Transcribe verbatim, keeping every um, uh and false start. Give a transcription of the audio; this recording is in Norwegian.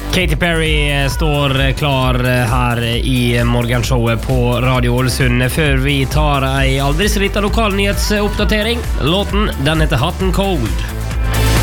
Katy Perry står klar her i morgenshowet på Radio Ålesund. Før vi tar ei aldri så liten lokal nyhetsoppdatering. Låten, den heter Hot and Cold.